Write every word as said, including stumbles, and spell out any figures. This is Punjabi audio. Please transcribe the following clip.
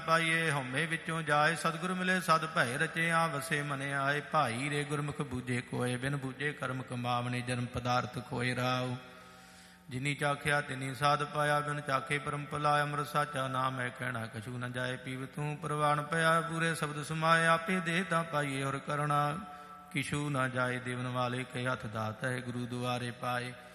ਪਾਈਏ ਹਉਮੈ ਵਿੱਚੋਂ ਜਾਏ, ਸਤਿਗੁਰ ਮਿਲੇ ਸਦ ਭੈ ਰਚਿਆ, ਵਸੇ ਮਨ ਆਏ। ਭਾਈ ਰੇ ਗੁਰਮੁਖ ਬੂਝੇ ਕੋਏ, ਬਿਨ ਬੂਝੇ ਕਰਮ ਕਮਾਵਣੇ, ਜਨਮ ਪਦਾਰਥ ਖੋਏ ਰਾਉ। ਜਿਨੀ ਚਾਖਿਆ ਤਿਨੀ ਸਾਧ ਪਾਇਆ, ਬਿਨ ਚਾਖੇ ਪਰਮ ਭੁਲਾਇਆ। ਅੰਮ੍ਰਿਤ ਸਾਚਾ ਨਾਮ ਹੈ ਕਹਿਣਾ, ਕਛੂ ਨ ਜਾਏ। ਪੀਵ ਤੂੰ ਪ੍ਰਵਾਨ ਪਿਆ, ਪੂਰੇ ਸ਼ਬਦ ਸਮਾਏ। ਆਪੇ ਦੇ ਤਾਂ ਪਾਈਏ ਔਰ ਕਰਣਾ, ਕਿਛੂ ਨਾ ਜਾਏ। ਦੇਵਨ ਵਾਲੇ ਕੇ ਹੱਥ ਦਾਤ ਹੈ, ਗੁਰੂ ਦੁਆਰੇ ਪਾਏ।